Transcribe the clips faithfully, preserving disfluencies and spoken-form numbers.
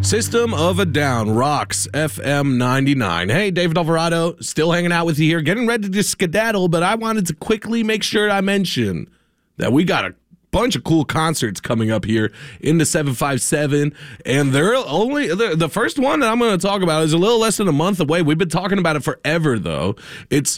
System of a Down rocks F M ninety-nine. Hey, David Alvarado, still hanging out with you here, getting ready to skedaddle, but I wanted to quickly make sure I mention that we got a bunch of cool concerts coming up here in the seven five seven, and they're only the, the first one that I'm going to talk about is a little less than a month away. We've been talking about it forever, though. It's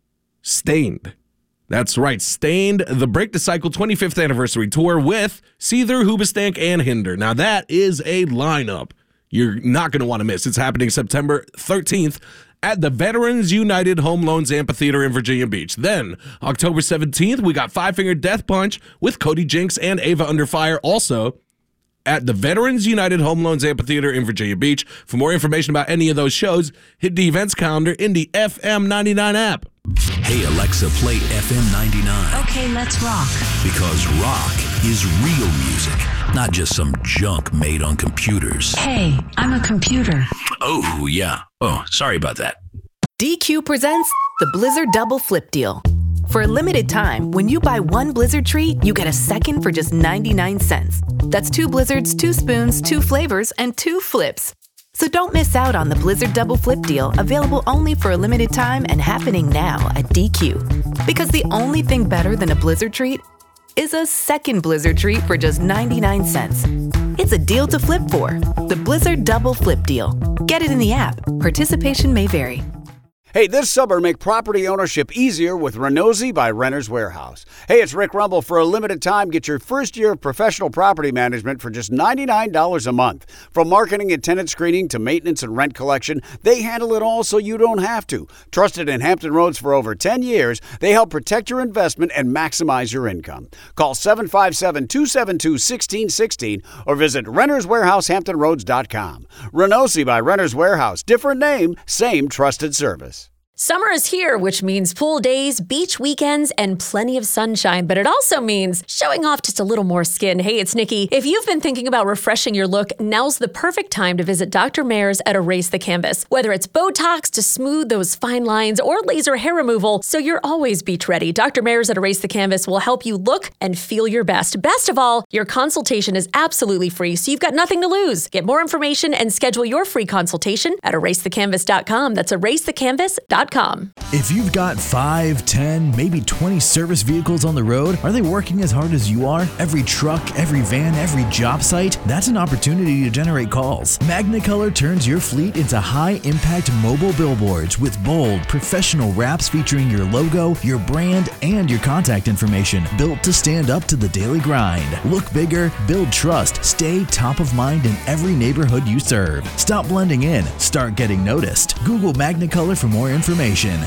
Staind. That's right, Staind, the Break the Cycle twenty-fifth anniversary tour with Seether, Hoobastank, and Hinder. Now, that is a lineup you're not going to want to miss. It's happening September thirteenth at the Veterans United Home Loans Amphitheater in Virginia Beach. Then, October seventeenth, we got Five Finger Death Punch with Cody Jinks and Ava Under Fire, also at the Veterans United Home Loans Amphitheater in Virginia Beach. For more information about any of those shows, hit the events calendar in the F M ninety-nine app. Hey, Alexa, play F M ninety-nine. Okay, let's rock. Because rock is real music, not just some junk made on computers. Hey, I'm a computer. Oh, yeah. Oh, sorry about that. D Q presents the Blizzard Double Flip Deal. For a limited time, when you buy one Blizzard treat, you get a second for just ninety-nine cents. That's two Blizzards, two spoons, two flavors, and two flips. So don't miss out on the Blizzard Double Flip Deal, available only for a limited time and happening now at D Q. Because the only thing better than a Blizzard treat is a second Blizzard treat for just ninety-nine cents. It's a deal to flip for. The Blizzard Double Flip Deal. Get it in the app. Participation may vary. Hey, this summer, make property ownership easier with Renosy by Renters Warehouse. Hey, it's Rick Rumble. For a limited time, get your first year of professional property management for just ninety-nine dollars a month. From marketing and tenant screening to maintenance and rent collection, they handle it all so you don't have to. Trusted in Hampton Roads for over ten years, they help protect your investment and maximize your income. Call seven five seven, two seven two, one six one six or visit renters warehouse hampton roads dot com. Renosy by Renters Warehouse. Different name, same trusted service. Summer is here, which means pool days, beach weekends, and plenty of sunshine, but it also means showing off just a little more skin. Hey, it's Nikki. If you've been thinking about refreshing your look, now's the perfect time to visit Doctor Mayer's at Erase the Canvas. Whether it's Botox to smooth those fine lines or laser hair removal, so you're always beach ready, Doctor Mayer's at Erase the Canvas will help you look and feel your best. Best of all, your consultation is absolutely free, so you've got nothing to lose. Get more information and schedule your free consultation at erase the canvas dot com. That's erase the canvas dot com. If you've got five, ten, maybe twenty service vehicles on the road, are they working as hard as you are? Every truck, every van, every job site? That's an opportunity to generate calls. Magnicolor turns your fleet into high-impact mobile billboards with bold, professional wraps featuring your logo, your brand, and your contact information, built to stand up to the daily grind. Look bigger, build trust, stay top of mind in every neighborhood you serve. Stop blending in, start getting noticed. Google Magnicolor for more information.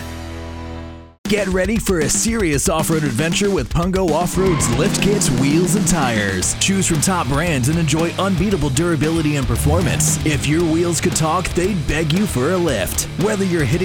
Get ready for a serious off-road adventure with Pungo Off-Road's lift kits, wheels, and tires. Choose from top brands and enjoy unbeatable durability and performance. If your wheels could talk, they'd beg you for a lift. Whether you're hitting